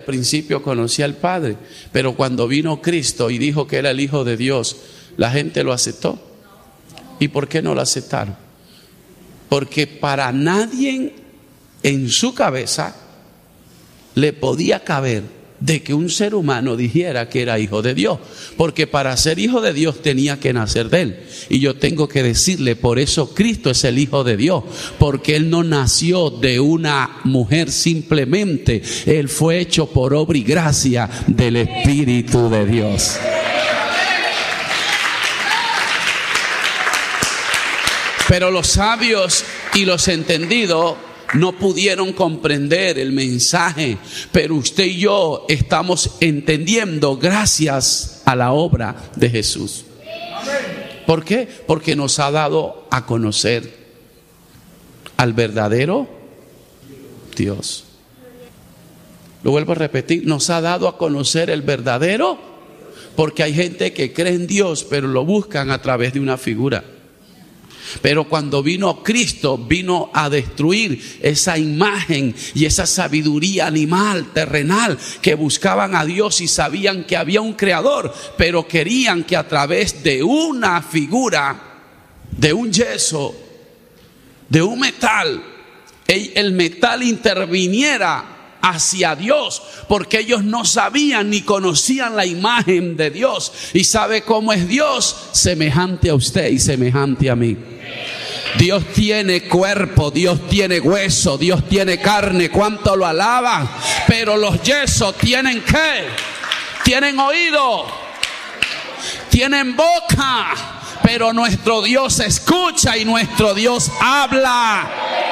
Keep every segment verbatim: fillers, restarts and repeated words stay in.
Al principio conocía al Padre, pero cuando vino Cristo y dijo que era el Hijo de Dios, la gente lo aceptó. ¿Y por qué no lo aceptaron? Porque para nadie en su cabeza le podía caber de que un ser humano dijera que era hijo de Dios, porque para ser hijo de Dios tenía que nacer de Él. Y yo tengo que decirle, por eso Cristo es el Hijo de Dios, porque Él no nació de una mujer simplemente, Él fue hecho por obra y gracia del Espíritu de Dios. Pero los sabios y los entendidos no pudieron comprender el mensaje, pero usted y yo estamos entendiendo gracias a la obra de Jesús. ¿Por qué? Porque nos ha dado a conocer al verdadero Dios. Lo vuelvo a repetir, nos ha dado a conocer el verdadero, porque hay gente que cree en Dios, pero lo buscan a través de una figura. Pero cuando vino Cristo, vino a destruir esa imagen y esa sabiduría animal, terrenal, que buscaban a Dios y sabían que había un creador, pero querían que a través de una figura, de un yeso, de un metal, el metal interviniera hacia Dios, porque ellos no sabían ni conocían la imagen de Dios. ¿Y sabe cómo es Dios? Semejante a usted y semejante a mí. Dios tiene cuerpo, Dios tiene hueso, Dios tiene carne. ¿Cuánto lo alaban? Pero los yesos tienen ¿qué? Tienen oído, tienen boca, pero nuestro Dios escucha y nuestro Dios habla.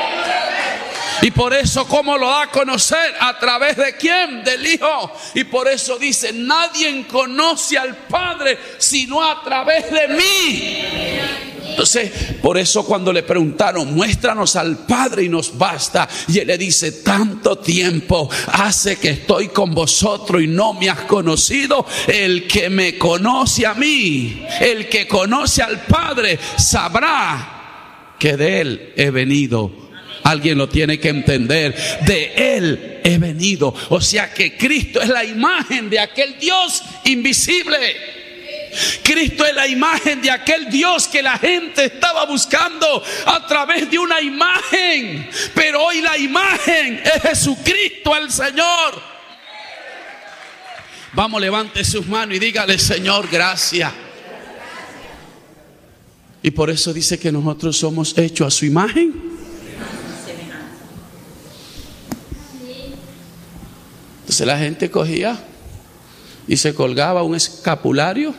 Y por eso, ¿cómo lo da a conocer? ¿A través de quién? Del Hijo. Y por eso dice, nadie conoce al Padre sino a través de mí. Entonces, por eso cuando le preguntaron, muéstranos al Padre y nos basta, y Él le dice, tanto tiempo hace que estoy con vosotros y no me has conocido. El que me conoce a mí, el que conoce al Padre, sabrá que de Él he venido. Alguien lo tiene que entender, de Él he venido. O sea que Cristo es la imagen de aquel Dios invisible. Cristo es la imagen de aquel Dios que la gente estaba buscando a través de una imagen. Pero hoy la imagen es Jesucristo el Señor. Vamos, levante sus manos y dígale, Señor, gracias. Y por eso dice que nosotros somos hechos a su imagen. Entonces la gente cogía y se colgaba un escapulario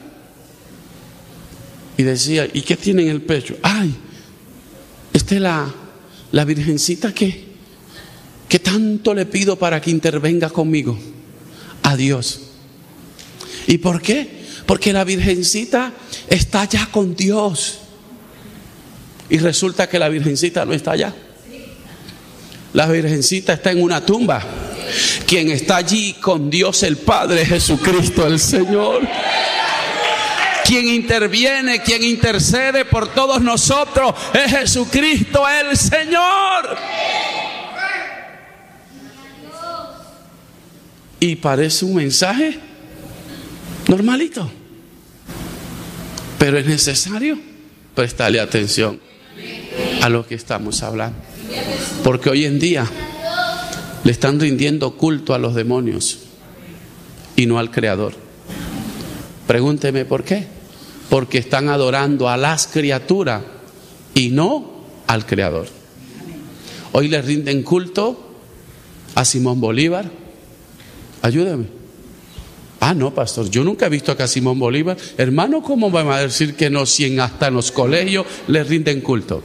y decía, ¿y qué tiene en el pecho? Ay, esta es la, la virgencita que, que tanto le pido para que intervenga conmigo. A Dios. ¿Y por qué? Porque la virgencita está ya con Dios. Y resulta que la virgencita no está allá. La virgencita está en una tumba. Quien está allí con Dios el Padre, Jesucristo el Señor. Quien interviene, quien intercede por todos nosotros es Jesucristo el Señor. Y parece un mensaje normalito, pero es necesario prestarle atención a lo que estamos hablando, porque hoy en día le están rindiendo culto a los demonios y no al Creador. Pregúnteme por qué. Porque están adorando a las criaturas y no al Creador. Hoy le rinden culto a Simón Bolívar. Ayúdame. Ah, no, pastor, yo nunca he visto acá a Simón Bolívar. Hermano, ¿cómo vamos a decir que no si en, hasta en los colegios le rinden culto?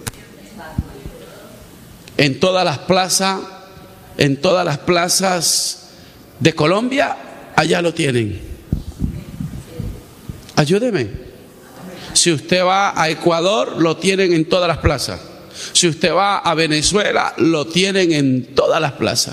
En todas las plazas, en todas las plazas de Colombia, allá lo tienen. Ayúdeme. Si usted va a Ecuador, lo tienen en todas las plazas. Si usted va a Venezuela, lo tienen en todas las plazas.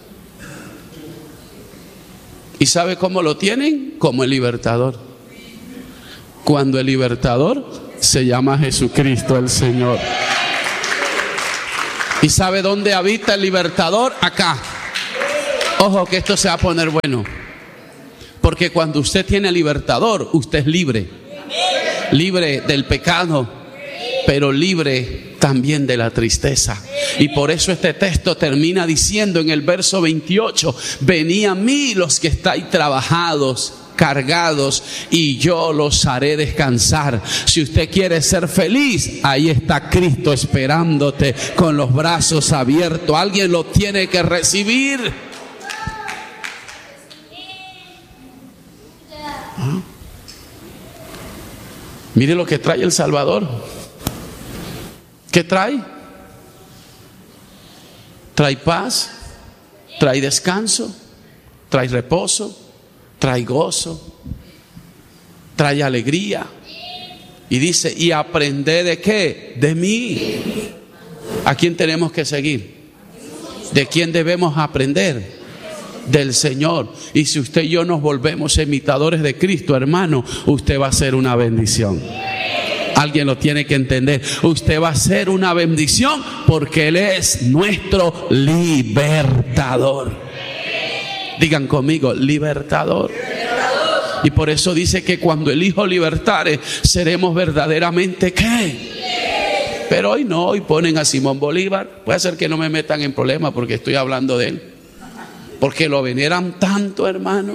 ¿Y sabe cómo lo tienen? Como el libertador. Cuando el libertador se llama Jesucristo el Señor. ¿Y sabe dónde habita el libertador? Acá. Ojo que esto se va a poner bueno. Porque cuando usted tiene libertador, usted es libre. Libre del pecado, pero libre también de la tristeza. Y por eso este texto termina diciendo en el verso veintiocho: venid a mí los que estáis trabajados, cargados, y yo los haré descansar. Si usted quiere ser feliz, ahí está Cristo esperándote con los brazos abiertos. Alguien lo tiene que recibir. ¿Ah? Mire lo que trae el Salvador. ¿Qué trae? Trae paz, trae descanso, trae reposo, trae gozo, trae alegría. Y dice, y aprended de qué, de mí. ¿A quién tenemos que seguir? ¿De quién debemos aprender? Del Señor. Y si usted y yo nos volvemos imitadores de Cristo, hermano, usted va a ser una bendición. Alguien lo tiene que entender. Usted va a ser una bendición porque Él es nuestro libertador. Digan conmigo, libertador. Y por eso dice que cuando el Hijo libertare, seremos verdaderamente ¿qué? Pero hoy no, hoy ponen a Simón Bolívar. Puede ser que no me metan en problemas porque estoy hablando de él, porque lo veneran tanto, hermano.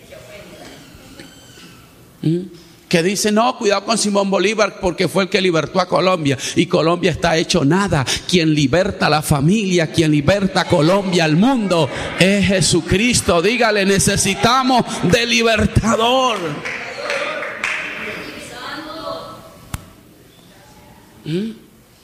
¿Mm? Que dice, no, cuidado con Simón Bolívar porque fue el que libertó a Colombia. Y Colombia está hecho nada. Quien liberta a la familia, quien liberta a Colombia, al mundo, es Jesucristo. Dígale, necesitamos de libertador. ¿Mm?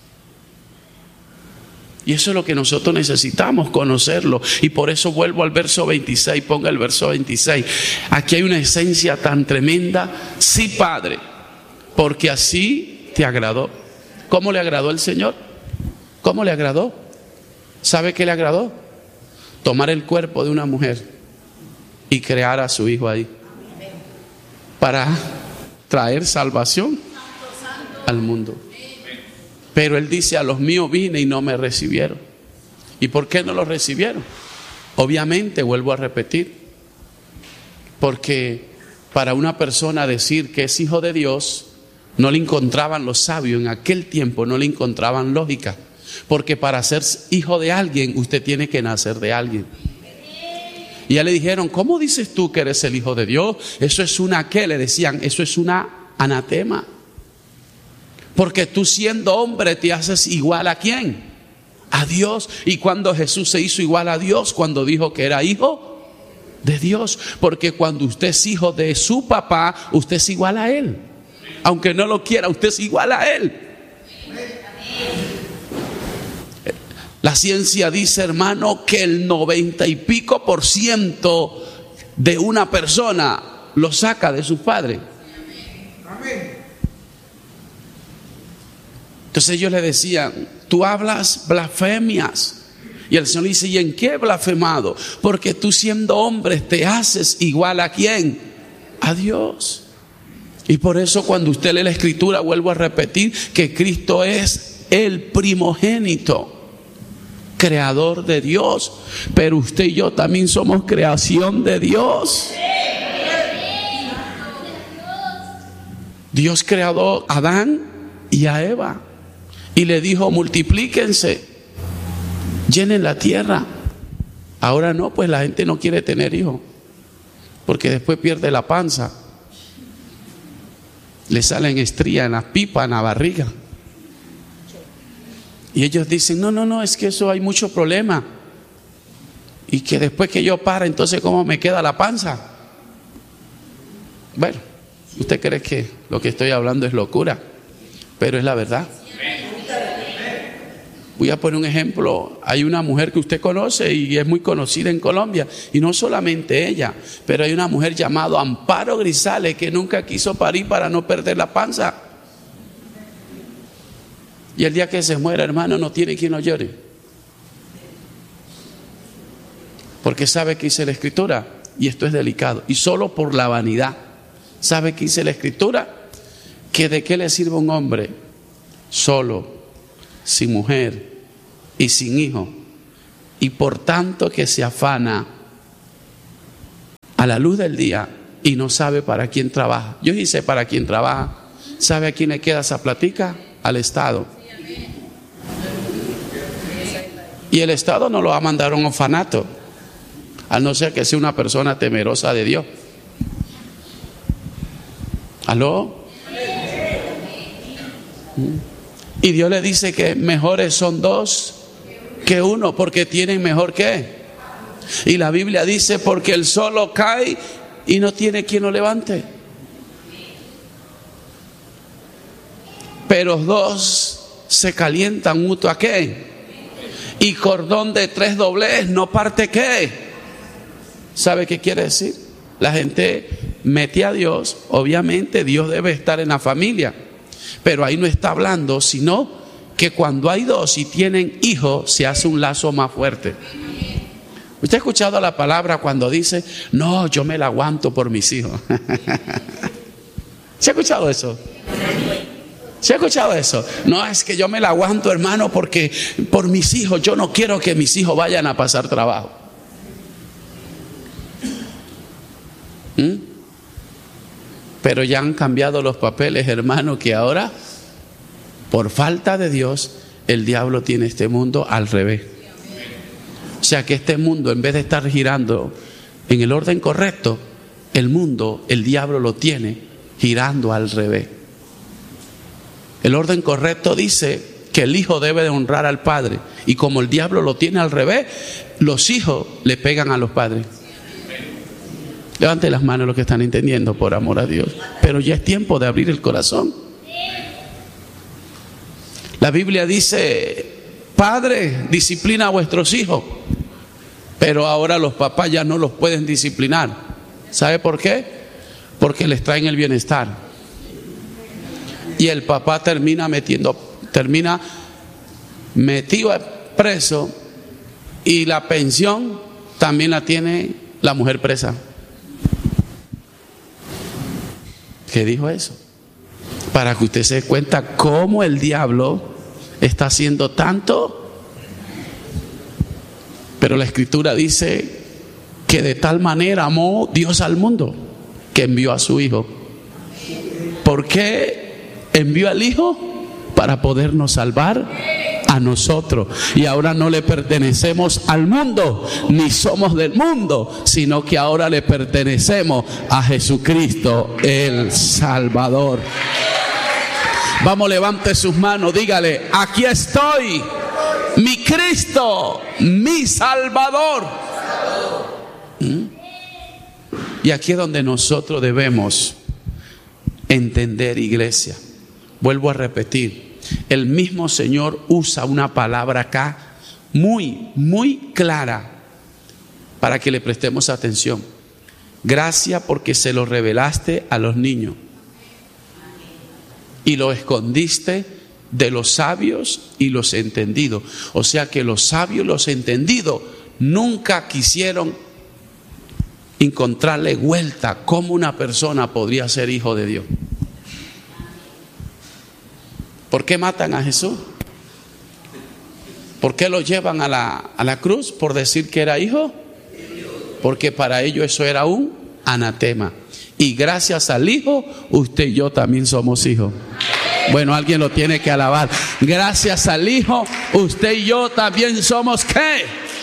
Y eso es lo que nosotros necesitamos, conocerlo. Y por eso vuelvo al verso veintiséis, ponga el verso veintiséis. Aquí hay una esencia tan tremenda. Sí, Padre, porque así te agradó. ¿Cómo le agradó el Señor? ¿Cómo le agradó? ¿Sabe qué le agradó? Tomar el cuerpo de una mujer y crear a su hijo ahí, para traer salvación al mundo. Pero Él dice, a los míos vine y no me recibieron. ¿Y por qué no lo recibieron? Obviamente, vuelvo a repetir, porque para una persona decir que es hijo de Dios, no le encontraban los sabios en aquel tiempo, no le encontraban lógica. Porque para ser hijo de alguien, usted tiene que nacer de alguien. Y ya le dijeron, ¿cómo dices tú que eres el hijo de Dios? Eso es una, ¿qué? Le decían, eso es una anatema. Porque tú siendo hombre te haces igual a ¿quién? A Dios. Y cuando Jesús se hizo igual a Dios, cuando dijo que era hijo de Dios. Porque cuando usted es hijo de su papá, usted es igual a Él. Aunque no lo quiera, usted es igual a Él. La ciencia dice, hermano, que el noventa y pico por ciento de una persona lo saca de su padre. Amén. Entonces ellos le decían, tú hablas blasfemias. Y el Señor le dice, ¿y en qué he blasfemado? Porque tú siendo hombre te haces igual a ¿quién? A Dios. Y por eso cuando usted lee la Escritura, vuelvo a repetir que Cristo es el primogénito, creador de Dios. Pero usted y yo también somos creación de Dios. Dios creó a Adán y a Eva. Y le dijo, multiplíquense, llenen la tierra. Ahora no, pues la gente no quiere tener hijos, porque después pierde la panza. Le salen estrías en la pipa, en la barriga. Y ellos dicen, no, no, no, es que eso hay mucho problema. Y que después que yo para, entonces ¿cómo me queda la panza? Bueno, usted cree que lo que estoy hablando es locura, pero es la verdad. Voy a poner un ejemplo. Hay una mujer que usted conoce y es muy conocida en Colombia, y no solamente ella, pero hay una mujer llamada Amparo Grisales que nunca quiso parir para no perder la panza. Y el día que se muera, hermano, no tiene quien lo llore, porque sabe que dice la Escritura, y esto es delicado, y solo por la vanidad. ¿Sabe que dice la Escritura? Que de qué le sirve un hombre solo, sin mujer y sin hijo, y por tanto que se afana a la luz del día y no sabe para quién trabaja. Yo sí sé para quién trabaja. ¿Sabe a quién le queda esa platica? Al Estado. Y el Estado no lo va a mandar a un orfanato, a no ser que sea una persona temerosa de Dios. ¿Aló? Y Dios le dice que mejores son dos que uno, porque tienen mejor que. Y la Biblia dice, porque el solo cae y no tiene quien lo levante. Pero dos se calientan mutuo a qué. Y cordón de tres doblez no parte qué. ¿Sabe qué quiere decir? La gente mete a Dios. Obviamente Dios debe estar en la familia, pero ahí no está hablando, sino que cuando hay dos y tienen hijos, se hace un lazo más fuerte. ¿Usted ha escuchado la palabra cuando dice, no, yo me la aguanto por mis hijos? ¿Se ha escuchado eso? ¿Se ha escuchado eso? No, es que yo me la aguanto, hermano, porque por mis hijos, yo no quiero que mis hijos vayan a pasar trabajo. ¿Mm? Pero ya han cambiado los papeles, hermano, que ahora, por falta de Dios, el diablo tiene este mundo al revés. O sea que este mundo, en vez de estar girando en el orden correcto, el mundo, el diablo lo tiene girando al revés. El orden correcto dice que el hijo debe de honrar al padre, y como el diablo lo tiene al revés, los hijos le pegan a los padres. Levante las manos los que están entendiendo, por amor a Dios. Pero ya es tiempo de abrir el corazón. La Biblia dice, padre, disciplina a vuestros hijos. Pero ahora los papás ya no los pueden disciplinar. ¿Sabe por qué? Porque les traen el bienestar. Y el papá termina metiendo, termina metido preso, y la pensión también la tiene la mujer presa. ¿Qué dijo eso? Para que usted se dé cuenta cómo el diablo está haciendo tanto. Pero la Escritura dice que de tal manera amó Dios al mundo que envió a su Hijo. ¿Por qué envió al Hijo? Para podernos salvar a nosotros. Y ahora no le pertenecemos al mundo, ni somos del mundo, sino que ahora le pertenecemos a Jesucristo el Salvador. Vamos, levante sus manos, dígale, aquí estoy, mi Cristo, mi Salvador. ¿Mm? Y aquí es donde nosotros debemos entender, iglesia. Vuelvo a repetir, el mismo Señor usa una palabra acá muy, muy clara para que le prestemos atención. Gracias porque se lo revelaste a los niños y lo escondiste de los sabios y los entendidos. O sea que los sabios y los entendidos nunca quisieron encontrarle vuelta cómo una persona podría ser hijo de Dios. ¿Por qué matan a Jesús? ¿Por qué lo llevan a la, a la cruz? ¿Por decir que era hijo? Porque para ellos eso era un anatema. Y gracias al Hijo, usted y yo también somos hijos. Bueno, alguien lo tiene que alabar. Gracias al Hijo, usted y yo también somos ¿qué?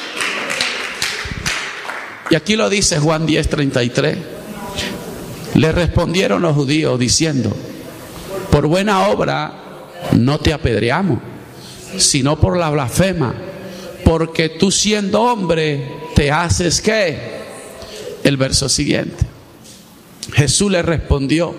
Y aquí lo dice Juan diez, treinta y tres. Le respondieron los judíos diciendo, por buena obra no te apedreamos, sino por la blasfema, porque tú siendo hombre te haces ¿qué? El verso siguiente. Jesús le respondió.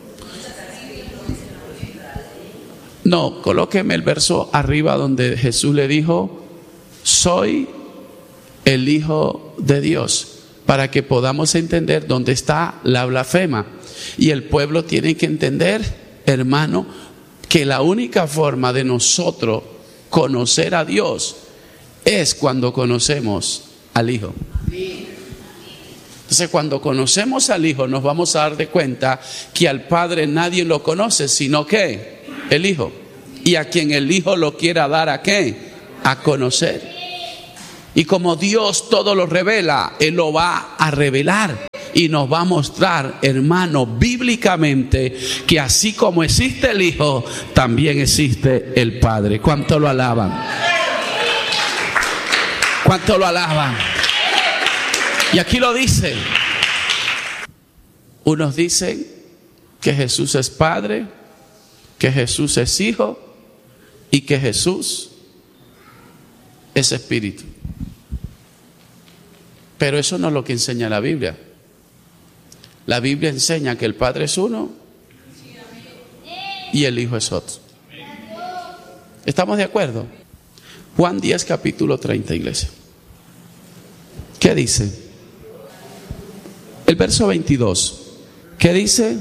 No, colóqueme el verso arriba donde Jesús le dijo, soy el Hijo de Dios, para que podamos entender dónde está la blasfema. Y el pueblo tiene que entender, hermano, que la única forma de nosotros conocer a Dios es cuando conocemos al Hijo. Entonces, cuando conocemos al Hijo, nos vamos a dar de cuenta que al Padre nadie lo conoce, sino que el Hijo. Y a quien el Hijo lo quiera dar, ¿a qué? A conocer. Y como Dios todo lo revela, Él lo va a revelar. y nos va a mostrar, hermano, bíblicamente, que así como existe el Hijo, también existe el Padre. ¿Cuánto lo alaban? ¿Cuánto lo alaban? Y aquí lo dice. Unos dicen que Jesús es Padre, que Jesús es Hijo y que Jesús es Espíritu. Pero eso no es lo que enseña la Biblia. La Biblia enseña que el Padre es uno y el Hijo es otro. ¿Estamos de acuerdo? Juan diez, capítulo treinta, iglesia. ¿Qué dice? El verso veintidós. ¿Qué dice?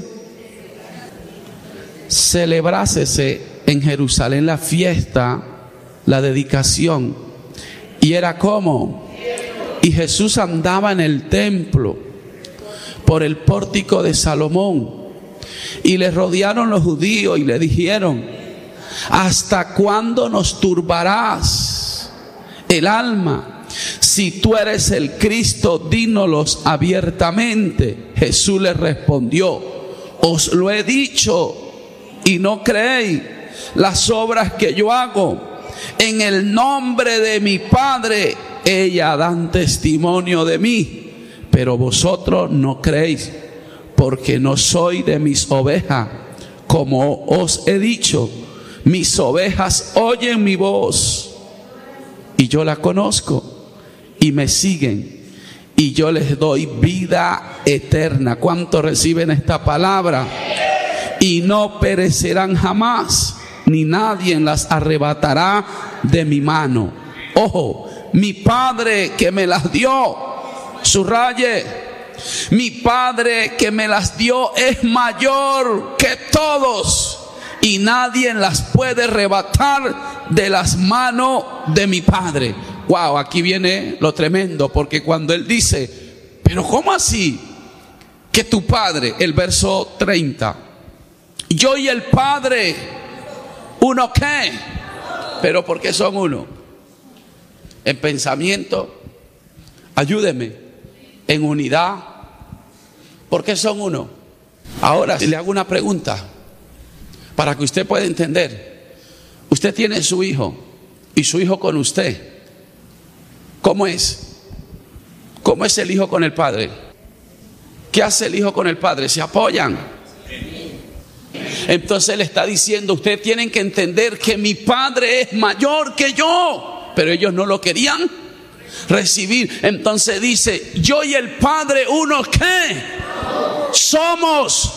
Celebrásese en Jerusalén la fiesta, la dedicación. Y era como... Y Jesús andaba en el templo por el pórtico de Salomón. Y le rodearon los judíos y le dijeron: ¿hasta cuándo nos turbarás el alma? Si tú eres el Cristo, dínolos abiertamente. Jesús les respondió: os lo he dicho y no creéis. Las obras que yo hago en el nombre de mi Padre, ellas dan testimonio de mí, pero vosotros no creéis, porque no soy de mis ovejas. Como os he dicho, mis ovejas oyen mi voz, y yo la conozco, y me siguen, y yo les doy vida eterna. ¿Cuántos reciben esta palabra? Y no perecerán jamás, ni nadie las arrebatará de mi mano. Ojo, mi Padre que me las dio, subraye, mi Padre que me las dio es mayor que todos, y nadie las puede arrebatar de las manos de mi Padre. Wow, aquí viene lo tremendo, porque cuando él dice: pero ¿cómo así? Que tu Padre, el verso treinta, yo y el Padre, ¿uno qué? Pero ¿por qué son uno? En pensamiento, ayúdeme, en unidad. ¿Por qué son uno? Ahora le hago una pregunta para que usted pueda entender. Usted tiene su hijo y su hijo con usted. ¿Cómo es? ¿Cómo es el hijo con el padre? ¿Qué hace el hijo con el padre? ¿Se apoyan? Entonces le está diciendo: ustedes tienen que entender que mi Padre es mayor que yo. Pero ellos no lo querían recibir. Entonces dice: yo y el Padre, ¿uno qué? Somos.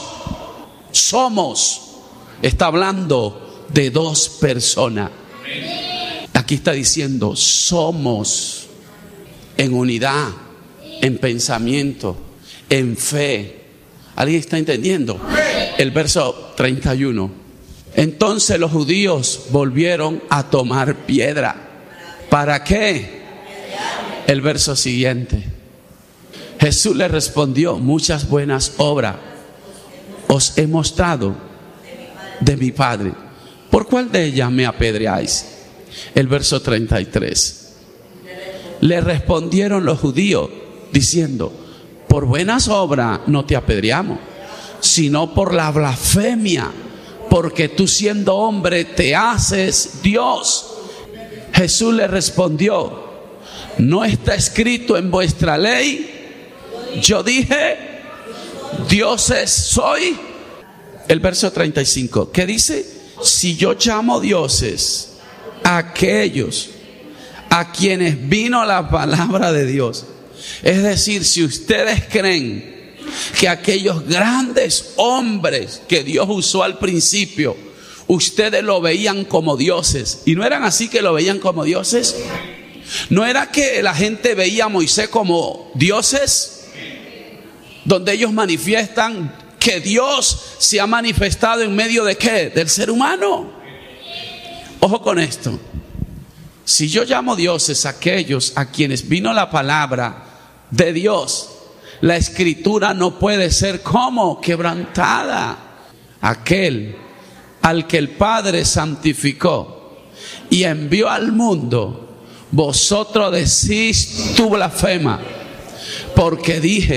Somos. Está hablando de dos personas. Aquí está diciendo: somos en unidad, en pensamiento, en fe. ¿Alguien está entendiendo? El verso treinta y uno. Entonces los judíos volvieron a tomar piedra. ¿Para qué? El verso siguiente. Jesús le respondió: muchas buenas obras os he mostrado de mi Padre. ¿Por cuál de ellas me apedreáis? El verso treinta y tres. Le respondieron los judíos diciendo: por buenas obras no te apedreamos, sino por la blasfemia, porque tú siendo hombre te haces Dios. Jesús le respondió: ¿no está escrito en vuestra ley? Yo dije: dioses soy. El verso treinta y cinco, ¿qué dice? Si yo llamo dioses a aquellos a quienes vino la palabra de Dios, es decir, si ustedes creen que aquellos grandes hombres que Dios usó al principio, ustedes lo veían como dioses, y no eran así que lo veían como dioses. ¿No era que la gente veía a Moisés como dioses? Donde ellos manifiestan que Dios se ha manifestado en medio de ¿qué? Del ser humano. Ojo con esto. Si yo llamo dioses a aquellos a quienes vino la palabra de Dios, la escritura no puede ser como quebrantada. Aquel al que el Padre santificó y envió al mundo, vosotros decís: tú blasfema, porque dije: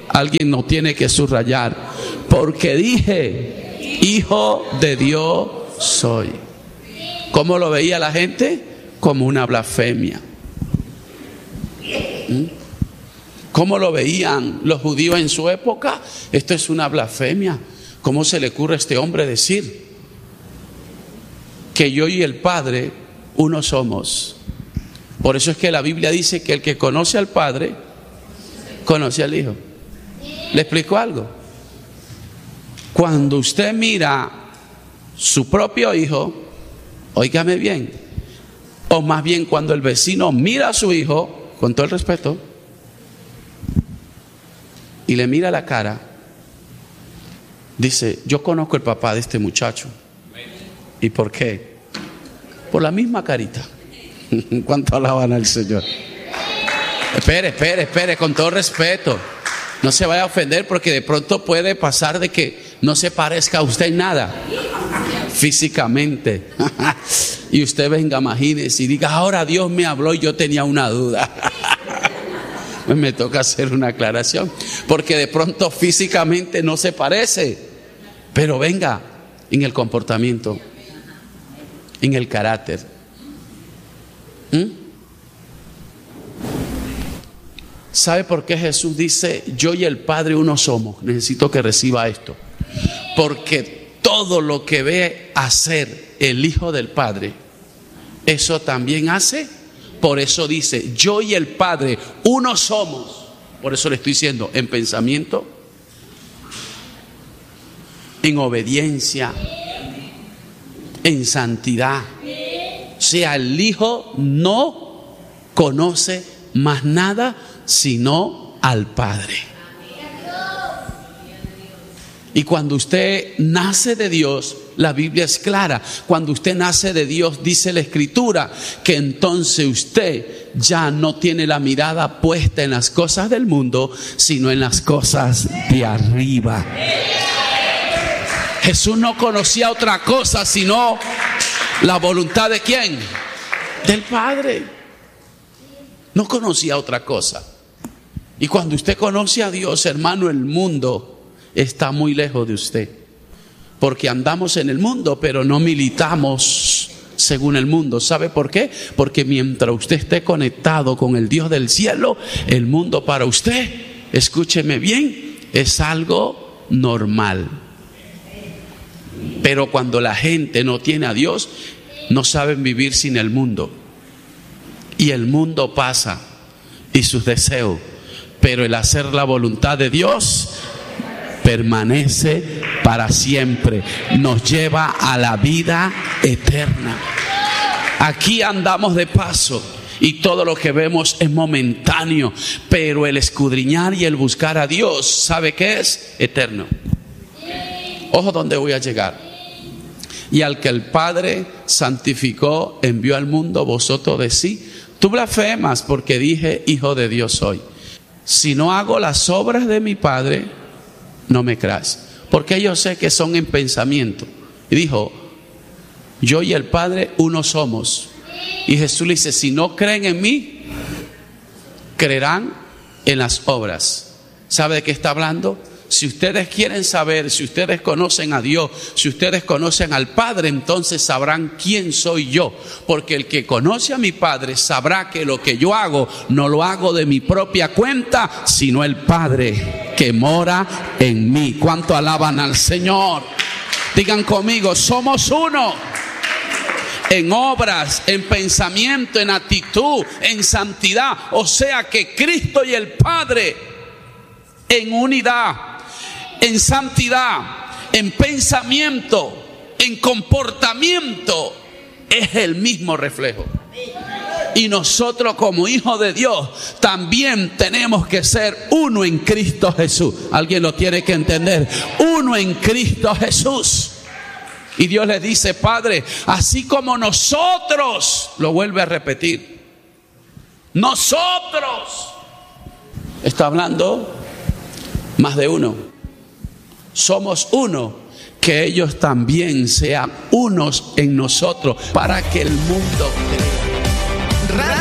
Alguien no tiene que subrayar. Porque dije, hijo de Dios soy. ¿Cómo lo veía la gente? Como una blasfemia. ¿Mm? ¿Cómo lo veían los judíos en su época? Esto es una blasfemia. ¿Cómo se le ocurre a este hombre decir que yo y el Padre uno somos? Por eso es que la Biblia dice que el que conoce al Padre conoce al Hijo. ¿Le explico algo? Cuando usted mira su propio hijo, óigame bien, o más bien cuando el vecino mira a su hijo, con todo el respeto, y le mira la cara, dice, yo conozco el papá de este muchacho. ¿Y por qué? Por la misma carita. ¿Cuánto alaban al Señor? Espere, espere, espere, con todo respeto. No se vaya a ofender porque de pronto puede pasar de que no se parezca a usted en nada físicamente. Y usted venga, imagínese y diga, ahora Dios me habló y yo tenía una duda. Pues me toca hacer una aclaración, porque de pronto físicamente no se parece, pero venga, en el comportamiento, en el carácter. ¿Mm? ¿Sabe por qué Jesús dice, yo y el Padre uno somos? Necesito que reciba esto. Porque todo lo que ve hacer el Hijo del Padre, eso también hace. Por eso dice, yo y el Padre uno somos. Por eso le estoy diciendo, en pensamiento, en obediencia, en santidad. O sea, el Hijo no conoce más nada sino al Padre. Y cuando usted nace de Dios, la Biblia es clara. Cuando usted nace de Dios, dice la Escritura, que entonces usted ya no tiene la mirada puesta en las cosas del mundo, sino en las cosas de arriba. Jesús no conocía otra cosa sino la voluntad de ¿quién? Del Padre. No conocía otra cosa. Y cuando usted conoce a Dios, hermano, el mundo está muy lejos de usted. Porque andamos en el mundo, pero no militamos según el mundo. ¿Sabe por qué? Porque mientras usted esté conectado con el Dios del cielo, el mundo para usted, escúcheme bien, es algo normal. Pero cuando la gente no tiene a Dios, no saben vivir sin el mundo. Y el mundo pasa y sus deseos, pero el hacer la voluntad de Dios permanece para siempre, nos lleva a la vida eterna. Aquí andamos de paso y todo lo que vemos es momentáneo, pero el escudriñar y el buscar a Dios, ¿sabe qué es? Eterno. Ojo donde voy a llegar. Y al que el Padre santificó, envió al mundo, vosotros decís, tú blasfemas porque dije, hijo de Dios soy. Si no hago las obras de mi Padre, no me creas. Porque yo sé que son en pensamiento. Y dijo, yo y el Padre uno somos. Y Jesús le dice, si no creen en mí, creerán en las obras. ¿Sabe de qué está hablando? Si ustedes quieren saber, si ustedes conocen a Dios, si ustedes conocen al Padre, entonces sabrán quién soy yo. Porque el que conoce a mi Padre sabrá que lo que yo hago no lo hago de mi propia cuenta, sino el Padre que mora en mí. ¿Cuánto alaban al Señor? Digan conmigo, somos uno. En obras, en pensamiento, en actitud, en santidad. O sea que Cristo y el Padre en unidad, en santidad, en pensamiento, en comportamiento, es el mismo reflejo. Y nosotros como hijos de Dios también tenemos que ser uno en Cristo Jesús. Alguien lo tiene que entender. Uno en Cristo Jesús. Y Dios le dice, Padre, así como nosotros, lo vuelve a repetir, nosotros, está hablando más de uno, somos uno, que ellos también sean unos en nosotros, para que el mundo crea.